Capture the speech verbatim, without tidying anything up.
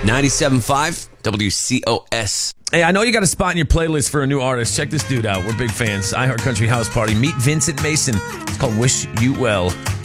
ninety-seven point five W C O S. Hey, I know you got a spot in your playlist for a new artist. Check this dude out. We're big fans. iHeart Country House Party. Meet Vincent Mason. It's called Wish You Well.